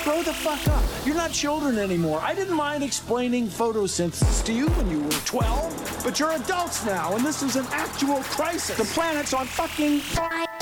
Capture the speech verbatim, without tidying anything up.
Grow the fuck up. You're not children anymore. I didn't mind explaining photosynthesis to you when you were twelve, but you're adults now, and this is an actual crisis. The planet's on fucking fire.